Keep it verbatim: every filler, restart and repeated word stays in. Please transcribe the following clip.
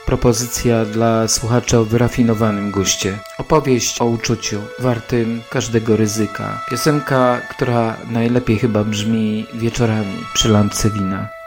propozycja dla słuchaczy o wyrafinowanym guście. Opowieść o uczuciu wartym każdego ryzyka. Piosenka, która najlepiej chyba brzmi wieczorami przy lampce wina.